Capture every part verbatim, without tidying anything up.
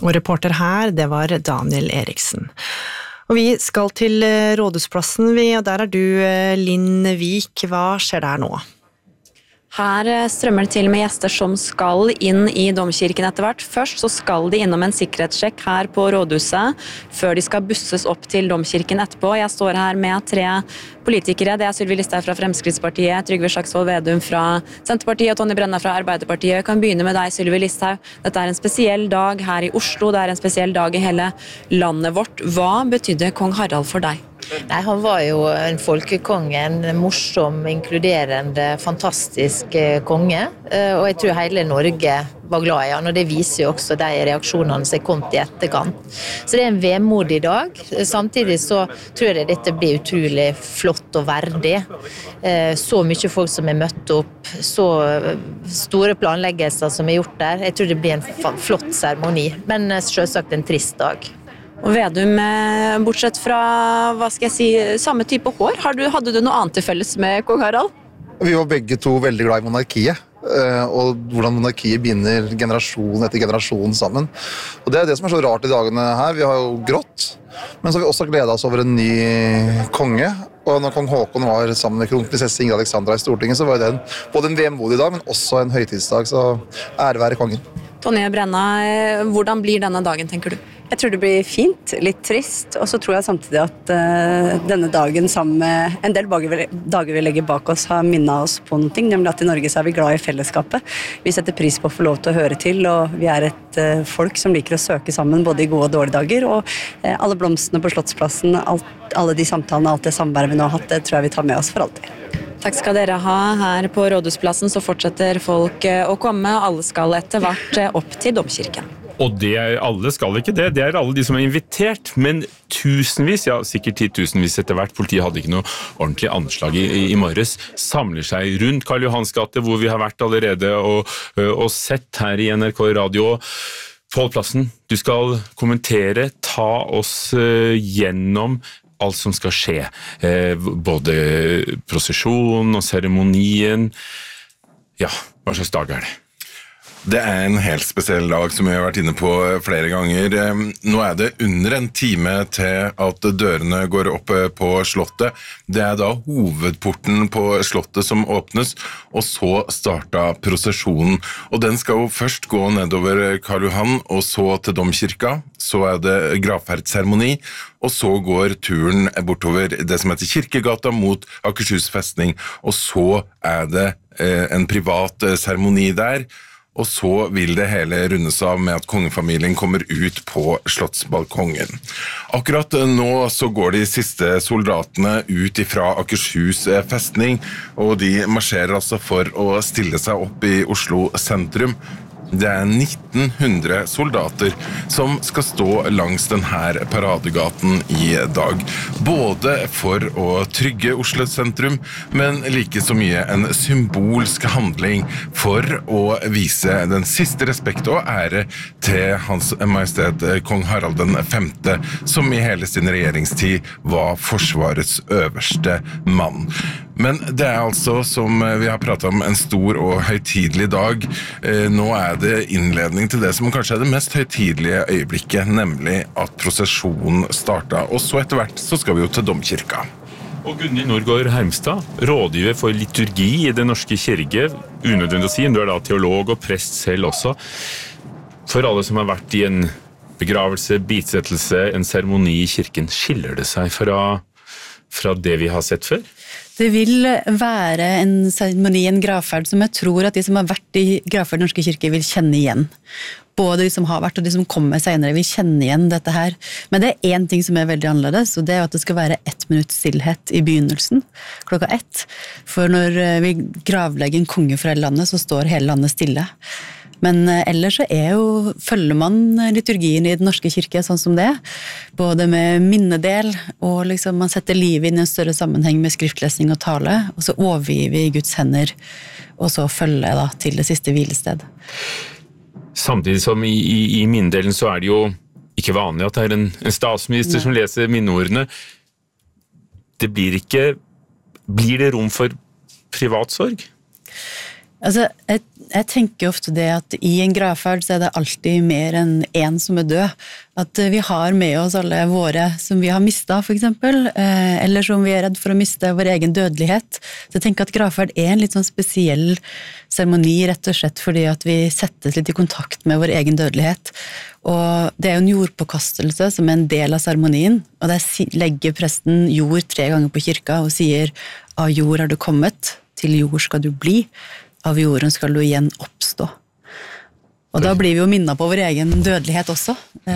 Og reporter her, det var Daniel Eriksen. Og vi skal til Rådhusplassen, vi, og der er du, Linn Vik. Hva skjer der nå? Her strømmer det til med gjester som skal inn i domkirken etter hvert. Først så skal de innom en sikkerhetssjekk her på Rådhuset, før de skal busses opp til domkirken etterpå. Jeg står her med tre politikere. Det er Sylvi Listhaug fra Fremskrittspartiet, Trygve Slagsvold Vedum fra Senterpartiet og Tonje Brenna fra Arbeiderpartiet. Jeg kan begynne med deg, Sylvi Listhaug. Dette er en spesiell dag her i Oslo. Det er en spesiell dag i hele landet vårt. Hva betydde kong Harald for deg? Nei, han var jo en folkekonge, en morsom, inkluderende, fantastisk konge, og jeg tror hele Norge var glad i han, og det viser jo også de reaksjonene som er kommet i etterkant. Så det er en vemodig dag. Samtidig så tror jeg dette blir utrolig flott og verdig. Så mye folk som er møtt opp, så store planleggelser som er gjort der. Jeg tror det blir en flott seremoni, men selvsagt en trist dag. Og Vedum, bortsett fra, hva skal jeg si, samme type hår, har du, hadde du noe annet til felles med kong Harald? Vi var begge to veldig glad i monarkiet, og hvordan monarkiet binder generasjon etter generasjon sammen. Og det er det som er så rart i dagene her. Vi har jo grått, men så har vi også gledet oss over en ny konge. Og når kong Håkon var sammen med kronprinsesse Ingrid Alexandra i Stortinget, så var det en, både en vemodig dag, men også en høytidsdag, så ære være kongen. Tonje Brenna, hvordan blir denne dagen, tenker du? Jeg tror det blir fint, litt trist, og så tror jeg samtidig at uh, denne dagen sammen med en del dager vi legger bak oss har minnet oss på noe, nemlig at i Norge så er vi glad i fellesskapet. Vi setter pris på å få lov til å høre til, og vi er et uh, folk som liker å søke sammen både i gode og dårlige dager, og uh, alle blomstene på Slottsplassen, alt, alle de samtalene, alt det samværet vi nå har hatt, det tror jeg vi tar med oss for alltid. Takk skal dere ha. Her på Rådhusplassen så fortsetter folk å komme, og alle skal etter hvert opp til domkirken. Og det er, alle skal ikke det, det er alle de som er invitert, men tusenvis, ja sikkert titusenvis etter hvert, politiet hadde ikke noe ordentlig anslag i, i morges, samler seg rundt Karl Johans gate, hvor vi har vært allerede og, og sett her i N R K Radio. Pål Plassen, du skal kommentere, ta oss uh, gjennom alt som skal skje, eh, både prosesjon og seremonien. Ja, hva slags dag er det? Det er en helt spesiell dag som vi har vært inne på flere ganger. Nå er det under en time til at dørene går opp på slottet. Det er da hovedporten på slottet som åpnes, og så starter prosesjonen. Og den skal jo først gå nedover Karl Johan, og så til domkirka. Så er det gravferdsseremoni, og så går turen bortover det som heter Kirkegata mot Akershus festning, og så er det en privat seremoni der. Og så vil det hele rundes av med at kongefamilien kommer ut på slottsbalkongen. Akkurat nå så går de siste soldatene ut ifra Akershus festning, og de marsjerer altså for å stille seg opp i Oslo sentrum. Det er nitten hundre soldater som skal stå langs denne paradegaten i dag. Både for å trygge Oslo sentrum, men like så mye en symbolsk handling for å vise den siste respekt og ære til Hans Majestet Kong Harald den femte, som i hele sin regjeringstid var forsvarets øverste mann. Men det er altså, som vi har pratet om, en stor og høytidelig dag. Nå er det innledning til det som kanskje er det mest høytidelige øyeblikket, nemlig at prosesjonen startet. Og så etter hvert så skal vi jo til domkirka. Og Gunhild Nordgaard Hermstad, rådgiver for liturgi i Den norske kirke, unødvendig å si, du er da teolog og prest selv også. For alle som har vært i en begravelse, bitsettelse, en seremoni i kirken, skiller det seg fra, fra det vi har sett før? Det vil være en seremoni, en gravferd, som jeg tror at de som har vært i gravferd i Norske kirke vil kjenne igjen. Både de som har vært og de som kommer senere vil kjenne igjen dette her. Men det er en ting som er veldig annerledes, og det er at det skal være ett minutt stillhet i begynnelsen, klokka ett. For når vi gravlegger en konge fra hele landet, så står hele landet stille. Men ellers så er jo, følger man liturgien i Den norske kirke sånn som det, både med minnedel, og liksom man setter livet inn i en større sammenheng med skriftlesning og tale, og så overgir vi i Guds hender, og så følger da til det siste hvilested. Samtidig som i, i, i minnedelen så er det jo ikke vanlig at det er en, en statsminister Nei. Som leser minneordene. Det blir ikke, blir det rom for privatsorg? Altså, jeg, jeg tenker ofte det at i en gravferd så er det alltid mer enn en som er død. At vi har med oss alle våre som vi har mistet, for eksempel, eh, eller som vi er redd for å miste vår egen dødelighet. Så jeg tenker at gravferd er en litt sånn spesiell seremoni, rett og slett fordi at vi settes litt i kontakt med vår egen dødelighet. Og det er jo en jordpåkastelse som er en del av seremonien, og der legger presten jord tre ganger på kirka og sier «Av jord har du kommet, til jord skal du bli». Av jorden skal du igjen oppstå. Og da blir vi jo minnet på vår egen dødelighet også.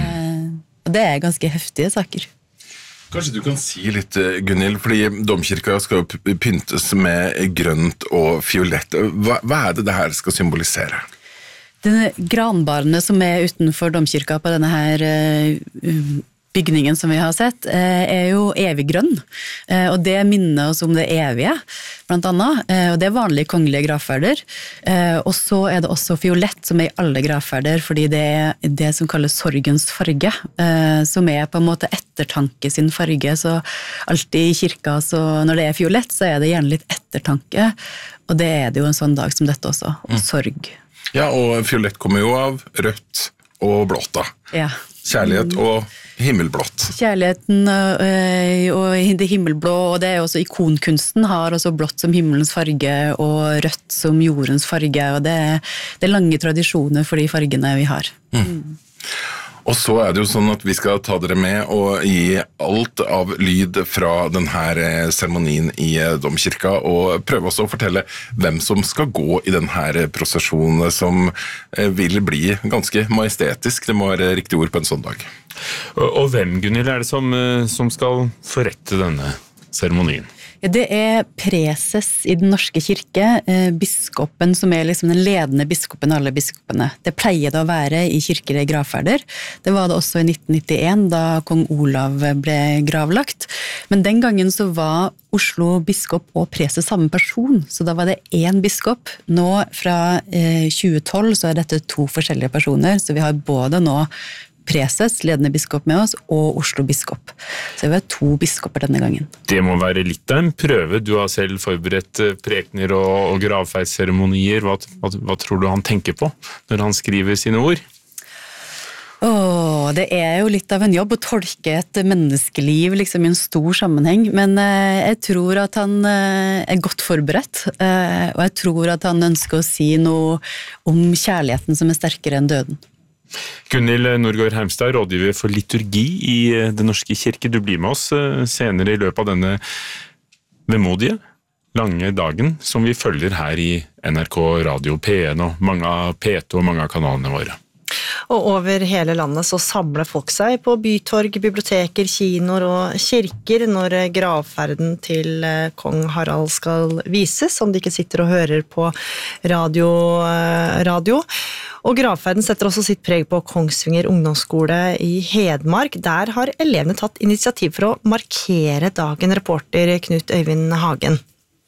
Og det er ganske heftige saker. Kanskje du kan si litt, Gunhild, fordi domkirka skal jo pyntes med grønt og fiolett. Hva, hva er det det her skal symbolisere? Denne granbarene som er utenfor domkirka på denne her uh, bygningen som vi har sett, er jo evig grønn, og det minner oss om det evige, blant annet, og det er vanlige kongelige gravferder, og så er det også fiolett som er i alle gravferder, fordi det er det som kalles sorgens farge, som er på en måte ettertanke sin farge, så alltid i kirka, så når det er fiolett, så er det gjerne litt ettertanke, og det er det jo en sånn dag som dette også, og sorg. Ja, og fiolett kommer jo av rødt og blått da. Ja. Kjærlighet og himmelblått. Kjærligheten øh, og det himmelblå, og det er også ikonkunsten har også blått som himmelens farge og rødt som jordens farge, og det er, det er lange tradisjoner for de fargene vi har. Mm. Og så er det jo sånn at vi skal ta dere med og gi alt av lyd fra denne seremonien i domkirka, og prøve også å fortelle hvem som skal gå i denne prosesjonen som vil bli ganske majestetisk, det må være riktig ord på en sånn dag. Og, og hvem, Gunhild, er det som, som skal forrette denne seremonien? Det er preses i den norske kirke, biskopen som er liksom den ledende biskopen av alle biskopene. Det pleier det å være i kirker i gravferder. Det var det også i nitten nittien da kong Olav ble gravlagt. Men den gangen så var Oslo biskop og preses samme person, så da var det én biskop. Nå fra eh, tjue tolv så er dette to forskjellige personer, så vi har både nå preses, ledende biskop med oss, og Oslo biskop. Så vi har to biskoper denne gangen. Det må være litt av en prøve. Du har selv forberedt prekener og, og gravferdsseremonier. Hva, hva, hva tror du han tenker på når han skriver sine ord? Åh, det er jo litt av en jobb å tolke et menneskeliv liksom, i en stor sammenheng, men eh, jeg tror at han eh, er godt forberedt, eh, og jeg tror at han ønsker å si noe om kjærligheten som er sterkere enn døden. Gunhild Nordgaard Hermstad, rådgiver for liturgi i Den norske kirke. Du blir med oss senere i løpet av denne vemodige, lange dagen som vi følger her i N R K Radio P en og mange av P to og mange av kanalene våre. Og over hele landet så samler folk seg på bytorg, biblioteker, kinoer og kirker når gravferden til kong Harald skal vises, om de ikke sitter og hører på radio. radio. Og gravferden setter også sitt preg på Kongsvinger ungdomsskole i Hedmark. Der har elevene tatt initiativ for å markere dagen, reporter Knut Øyvind Hagen.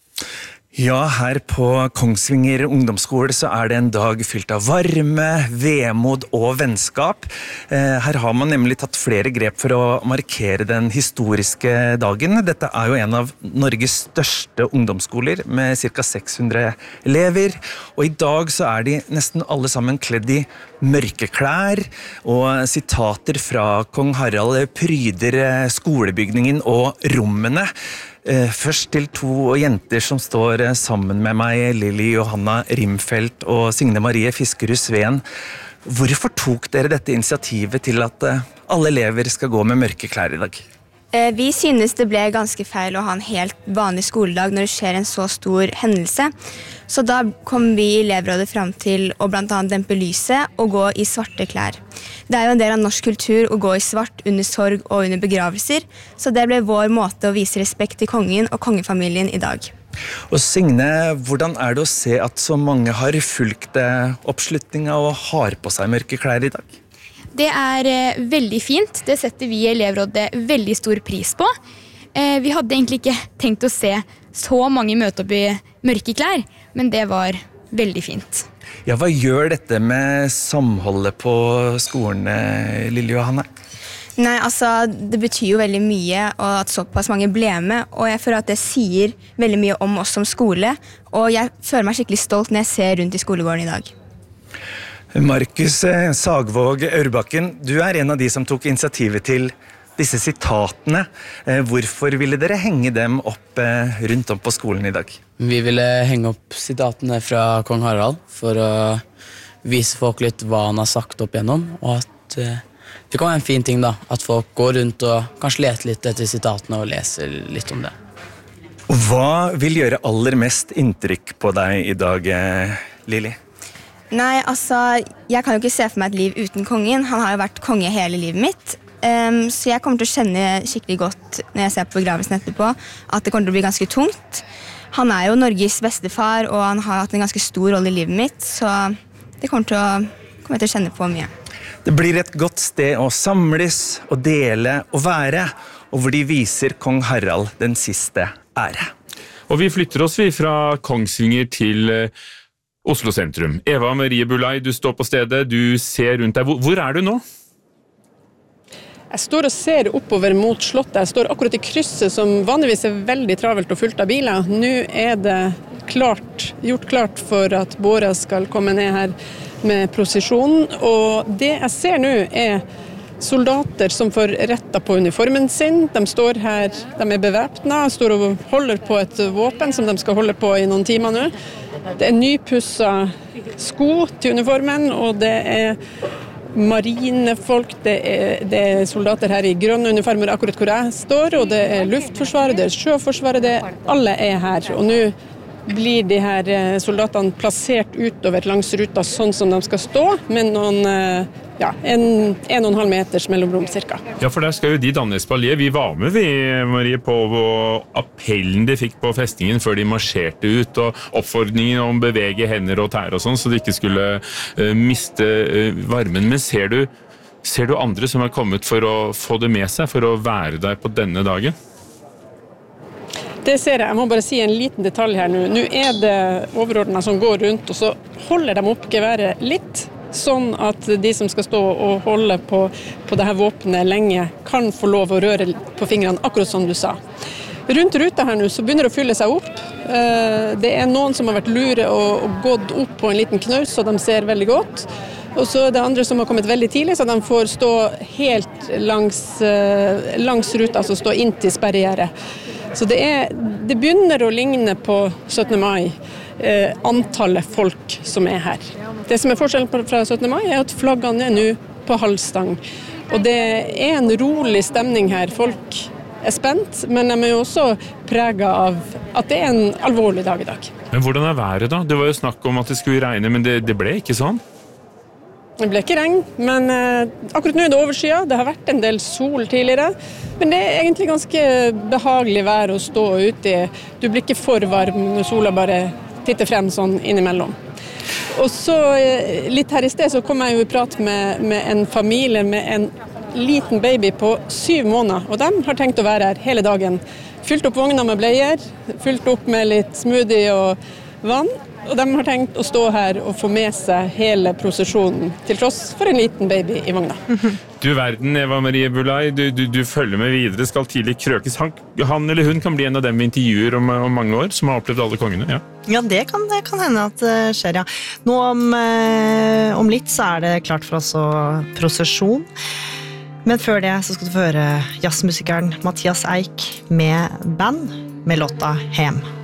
Ja, her på Kongsvinger ungdomsskole så er det en dag fylt av varme, vemod og vennskap. Her har man nemlig tatt flere grep for å markere den historiske dagen. Dette er jo en av Norges største ungdomsskoler med ca. seks hundre elever. Og i dag så er de nesten alle sammen kledd i mørke klær, og sitater fra kong Harald pryder skolebygningen og rommene. Først til to jenter som står sammen med meg, Lili Johanna Rimfeldt og Signe Marie Fiskerud Sveen. Hvorfor tok dere dette initiativet til at alle elever skal gå med mørke klær i dag? Vi synes det ble ganske feil å ha en helt vanlig skoledag når det skjer en så stor hendelse. Så da kom vi i elevrådet frem til å blant annet dempe lyset og gå i svarte klær. Det er jo en del av norsk kultur å gå i svart under sorg og under begravelser, så det ble vår måte å vise respekt til kongen og kongefamilien i dag. Og Signe, hvordan er det å se at så mange har fulgt oppslutningen og har på seg mørke klær i dag? Det er eh, veldig fint. Det setter vi i elevrådet veldig stor pris på. Eh, vi hadde egentlig ikke tenkt å se så mange møte opp i mørke klær, men det var veldig fint. Ja, hva gjør dette med samholdet på skolen, Lille Johanne? Nei, altså, det betyr jo veldig mye og at såpass mange ble med, og jeg føler at det sier veldig mye om oss som skole, og jeg føler meg skikkelig stolt når jeg ser rundt i skolegården i dag. Markus Sagvåg Aurbakken, du er en av de som tok initiativet til disse sitatene. Hvorfor ville dere henge dem opp rundt om på skolen i dag? Vi ville henge opp sitatene fra kong Harald for å vise folk litt hva han har sagt opp igjennom, og at det kan være en fin ting da, at folk går rundt og kanskje leter litt etter sitatene og leser litt om det. Hva vil gjøre aller mest inntrykk på deg i dag, Lili? Nei, altså, jeg kan jo ikke se for meg et liv uten kongen. Han har jo vært konge hele livet mitt. Um, så jeg kommer til å kjenne skikkelig godt når jeg ser på begravelsen etterpå at det kommer til å bli ganske tungt. Han er jo Norges beste far, og han har hatt en ganske stor rolle i livet mitt, så det kommer til å, kommer til å kjenne på mye. Det blir et godt sted å samles og dele og være, og hvor de viser kong Harald den siste ære. Og vi flytter oss vi fra Kongsvinger til Oslo sentrum. Eva Marie Bulai, du står på stedet, du ser rundt deg. Hvor, hvor er du nå? Jeg står og ser oppover mot slottet. Jeg står akkurat i krysset som vanligvis er veldig travelt og fullt av biler. Nå er det klart, gjort klart for at båra skal komme ned her med prosesjonen. Og det jeg ser nå er soldater som får rettet på uniformen sin. De står her, de er bevæpnet, står og holder på et våpen som de skal holde på i noen timer nå. Det er nypusset sko til uniformen, og det er marinefolk, det er, det er soldater her i grønne uniformer akkurat hvor jeg står, og det er luftforsvaret, det er sjøforsvaret, det er, alle er her. Og nå blir de her soldatene plassert utover langs ruta sånn som de skal stå, med noen, ja, en, en og en halv meters mellomrom cirka. Ja, for der skal jo de danne espalier. Vi var med, vi, Marie, på appellen de fikk på festningen før de marsjerte ut, og oppfordringen om å bevege hender og tær og sånn, så de ikke skulle uh, miste uh, varmen. Men ser du, ser du andre som er kommet for å få det med seg, for å være der på denne dagen? Det ser jeg. Jeg må bare si en liten detalj her nå. Nå er det overordnet som går rundt, og så holder de opp geværet litt, sånn at de som skal stå og holde på, på det her våpenet lenge, kan få lov å røre på fingrene, akkurat som du sa. Rundt ruta her nå så begynner det å fylle seg opp. Det er noen som har vært lure og, og gått opp på en liten knaus, så de ser veldig godt. Og så er det andre som har kommet veldig tidlig, så de får stå helt langs, langs ruta, altså stå inn til sperregjerdet. Så det, er, det begynner å ligne på syttende mai, eh, antallet folk som er her. Det som er forskjellen fra syttende mai er at flaggene er nå på halvstang. Og det er en rolig stemning her. Folk er spent, men de er jo også preget av at det er en alvorlig dag i dag. Men hvordan er været da? Det var jo snakk om at det skulle regne, men det, det ble ikke sånn? Det ble ikke regn, men eh, akkurat nå er det overskyet. Det har vært en del sol tidligere, men det er egentlig ganske behagelig vær å stå ute i. Du blir ikke for varm når sola bare titter frem sånn innimellom. Og så eh, litt her i sted så kom jeg jo i prat med, med en familie med en liten baby på syv måneder, og de har tenkt å være her hele dagen. Fylt opp vogna med bleier, fylt opp med litt smoothie og vann, og de har tenkt å stå her og få med seg hele prosesjonen, til tross for en liten baby i vogna. Du verden, Eva Marie Bulai, du, du, du følger med videre, skal tidlig krøkes. Han, han eller hun kan bli en av dem vi intervjuer om, om mange år, som har opplevd alle kongene. Ja, ja det, kan, det kan hende at det skjer, ja. Nå om, eh, om litt så er det klart for oss å prosesjon. Men før det så skal du få høre jazzmusikeren Mathias Eik med band med låta Hem.